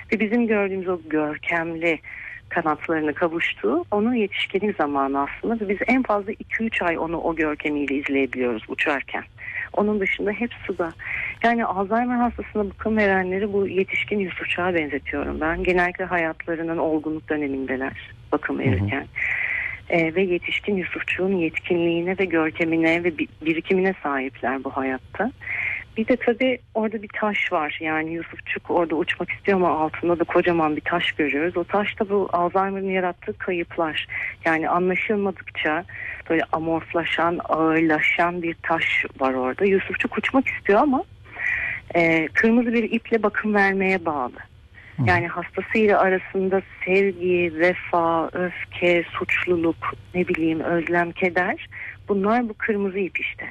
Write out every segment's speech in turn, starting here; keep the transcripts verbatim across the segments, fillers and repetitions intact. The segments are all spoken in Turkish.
Ve bizim gördüğümüz o görkemli kanatlarını kavuştuğu onun yetişkinlik zamanı aslında ve biz en fazla iki üç ay onu o görkemiyle izleyebiliyoruz uçarken. Onun dışında hep suda. Yani Alzheimer hastasına bakım verenleri bu yetişkin yusufçağa benzetiyorum ben. Genellikle hayatlarının olgunluk dönemindeler bakım verirken. Hı hı. Ee, ve yetişkin yusufçuğun yetkinliğine ve görkemine ve birikimine sahipler bu hayatta. Bir de tabii orada bir taş var. Yani Yusufçuk orada uçmak istiyor ama altında da kocaman bir taş görüyoruz. O taş da bu Alzheimer'ın yarattığı kayıplar. Yani anlaşılmadıkça böyle amorflaşan, ağırlaşan bir taş var orada. Yusufçuk uçmak istiyor ama e, kırmızı bir iple bakım vermeye bağlı. Yani hastasıyla arasında sevgi, vefa, öfke, suçluluk, ne bileyim özlem, keder, bunlar bu kırmızı ip işte.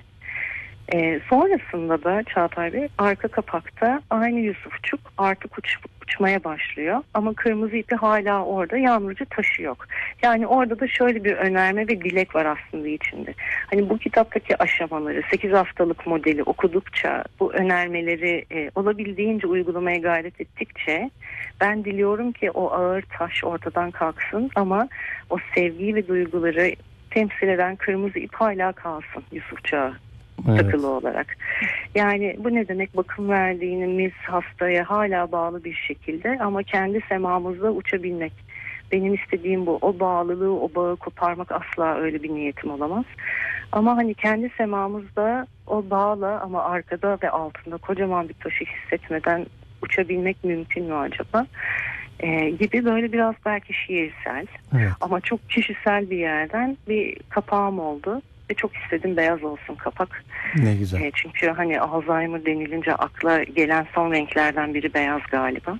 Ee, sonrasında da Çağatay Bey arka kapakta aynı Yusufçuk artık uç, uçmaya başlıyor. Ama kırmızı ipi hala orada, yağmurcu taşı yok. Yani orada da şöyle bir önerme ve dilek var aslında içinde. Hani bu kitaptaki aşamaları, sekiz haftalık modeli okudukça, bu önermeleri e, olabildiğince uygulamaya gayret ettikçe ben diliyorum ki o ağır taş ortadan kalksın ama o sevgiyi ve duyguları temsil eden kırmızı ip hala kalsın Yusufçuğa. Evet. Takılı olarak. Yani bu ne demek? Bakım verdiğimiz hastaya hala bağlı bir şekilde ama kendi semamızda uçabilmek. Benim istediğim bu. O bağlılığı, o bağı koparmak asla öyle bir niyetim olamaz. Ama hani kendi semamızda o bağla ama arkada ve altında kocaman bir taşı hissetmeden uçabilmek mümkün mü acaba? Ee, gibi böyle biraz belki şiirsel, evet, ama çok kişisel bir yerden bir kapağım oldu. Ve çok istedim beyaz olsun kapak. Ne güzel. E, çünkü hani Alzheimer denilince akla gelen son renklerden biri beyaz galiba.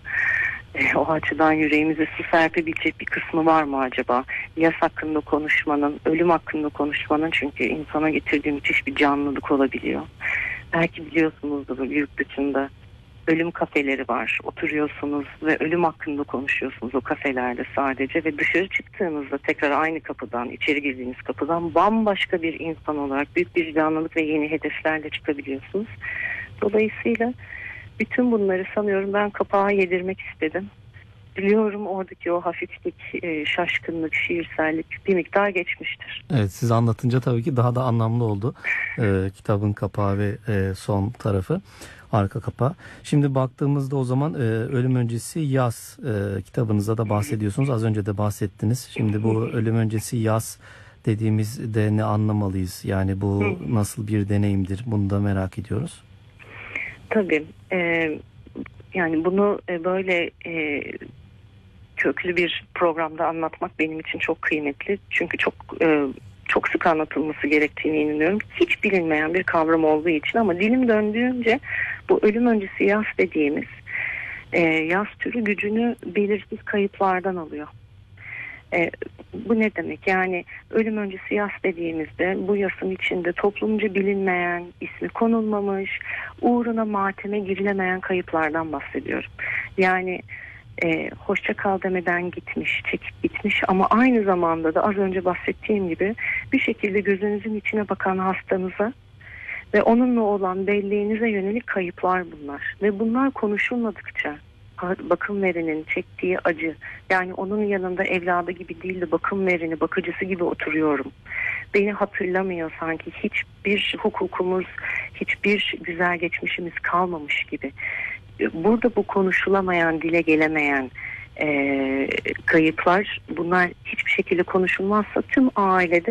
E, o açıdan yüreğimize su serpebilecek bir kısmı var mı acaba? Yas hakkında konuşmanın, ölüm hakkında konuşmanın, çünkü insana getirdiği müthiş bir canlılık olabiliyor. Belki biliyorsunuzdur, büyük bütünde ölüm kafeleri var. Oturuyorsunuz ve ölüm hakkında konuşuyorsunuz o kafelerde sadece ve dışarı çıktığınızda tekrar aynı kapıdan, içeri girdiğiniz kapıdan bambaşka bir insan olarak büyük bir canlılık ve yeni hedeflerle çıkabiliyorsunuz. Dolayısıyla bütün bunları sanıyorum ben kapağa yedirmek istedim. Biliyorum oradaki o hafiflik, şaşkınlık, şiirsellik bir miktar geçmiştir. Evet, siz anlatınca tabii ki daha da anlamlı oldu ee, kitabın kapağı ve e, son tarafı, arka kapağı. Şimdi baktığımızda o zaman e, ölüm öncesi yaz e, kitabınızda da bahsediyorsunuz. Az önce de bahsettiniz. Şimdi bu ölüm öncesi yaz dediğimizde ne anlamalıyız? Yani bu nasıl bir deneyimdir? Bunu da merak ediyoruz. Tabii. E, yani bunu e, böyle e, köklü bir programda anlatmak benim için çok kıymetli. Çünkü çok e, çok sık anlatılması gerektiğine inanıyorum. Hiç bilinmeyen bir kavram olduğu için ama dilim döndüğünce bu ölüm öncesi yas dediğimiz e, yas türü gücünü belirsiz kayıplardan alıyor. E, bu ne demek? Yani ölüm öncesi yas dediğimizde bu yasın içinde toplumca bilinmeyen, ismi konulmamış, uğruna mateme girilemeyen kayıplardan bahsediyorum. Yani e, hoşça kal demeden gitmiş, çekip gitmiş ama aynı zamanda da az önce bahsettiğim gibi bir şekilde gözünüzün içine bakan hastanıza ve onunla olan belleğinize yönelik kayıplar bunlar. Ve bunlar konuşulmadıkça bakım verenin çektiği acı, yani onun yanında evladı gibi değil de bakım vereni, bakıcısı gibi oturuyorum. Beni hatırlamıyor sanki, hiçbir hukukumuz, hiçbir güzel geçmişimiz kalmamış gibi. Burada bu konuşulamayan, dile gelemeyen e, kayıplar, bunlar hiçbir şekilde konuşulmazsa tüm ailede